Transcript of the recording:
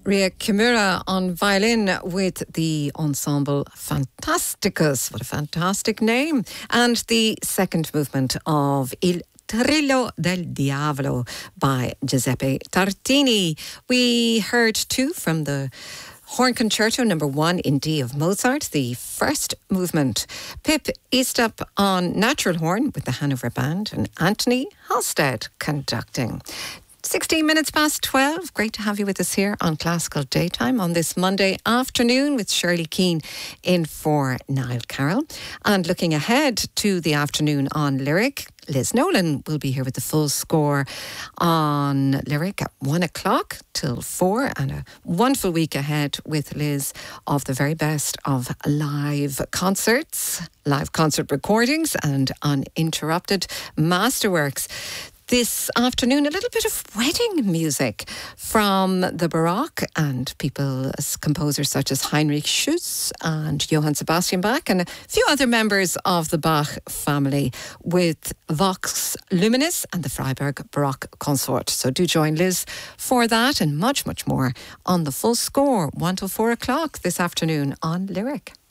Ria Kimura on violin with the ensemble Fantasticus. What a fantastic name. And the second movement of Il Trillo del Diavolo by Giuseppe Tartini. We heard two from the Horn Concerto No. 1 in D of Mozart, the first movement. Pip Eastup on natural horn with the Hanover Band and Anthony Halstead conducting. 16 minutes past 12. Great to have you with us here on Classical Daytime on this Monday afternoon with Shirley Keane in for Niall Carroll. And looking ahead to the afternoon on Lyric, Liz Nolan will be here with the full score on Lyric at 1 o'clock till 4, and a wonderful week ahead with Liz of the very best of live concerts, live concert recordings and uninterrupted masterworks. This afternoon, a little bit of wedding music from the Baroque and composers such as Heinrich Schütz and Johann Sebastian Bach and a few other members of the Bach family with Vox Luminis and the Freiburg Baroque Consort. So do join Liz for that and much, much more on the full score, 1 till 4 o'clock this afternoon on Lyric.